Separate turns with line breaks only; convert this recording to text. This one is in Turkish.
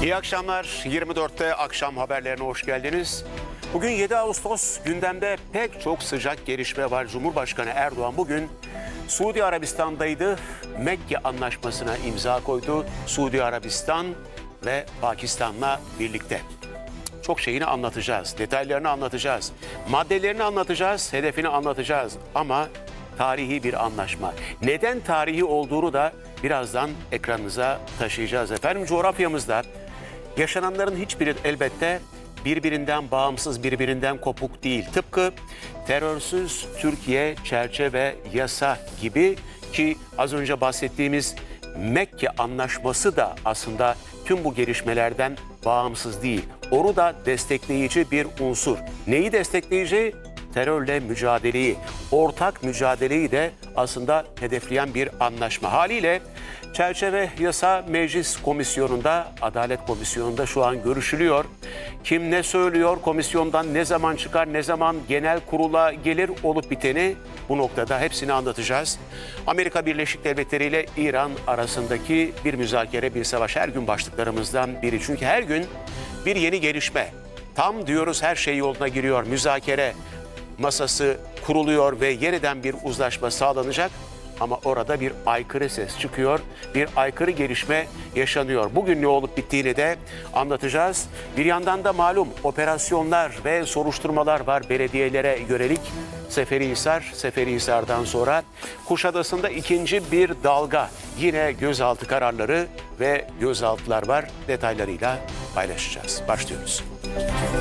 İyi akşamlar. 24'te akşam haberlerine hoş geldiniz. Bugün 7 Ağustos, gündemde pek çok sıcak gelişme var. Cumhurbaşkanı Erdoğan bugün Suudi Arabistan'daydı. Mekke Anlaşması'na imza koydu. Suudi Arabistan ve Pakistan'la birlikte. Çok şeyini anlatacağız, detaylarını anlatacağız, maddelerini anlatacağız, hedefini anlatacağız. Ama tarihi bir anlaşma. Neden tarihi olduğunu da birazdan ekranınıza taşıyacağız. Efendim, coğrafyamızda yaşananların hiçbiri elbette birbirinden bağımsız, birbirinden kopuk değil. Tıpkı terörsüz Türkiye çerçeve yasa gibi, ki az önce bahsettiğimiz Mekke Anlaşması da aslında tüm bu gelişmelerden bağımsız değil. Onu da destekleyici bir unsur. Neyi destekleyici? Terörle mücadeleyi, ortak mücadeleyi de aslında hedefleyen bir anlaşma. Haliyle çerçeve yasa Meclis Komisyonu'nda, Adalet Komisyonu'nda şu an görüşülüyor. Kim ne söylüyor, komisyondan ne zaman çıkar, ne zaman genel kurula gelir, olup biteni bu noktada hepsini anlatacağız. Amerika Birleşik Devletleri ile İran arasındaki bir müzakere, bir savaş her gün başlıklarımızdan biri. Çünkü her gün bir yeni gelişme. Tam diyoruz her şey yoluna giriyor, müzakere masası kuruluyor ve yeniden bir uzlaşma sağlanacak. Ama orada bir aykırı ses çıkıyor, bir aykırı gelişme yaşanıyor. Bugün ne olup bittiğini de anlatacağız. Bir yandan da malum operasyonlar ve soruşturmalar var belediyelere yönelik. Seferihisar'dan sonra Kuşadası'nda ikinci bir dalga. Yine gözaltı kararları ve gözaltılar var. Detaylarıyla paylaşacağız. Başlıyoruz.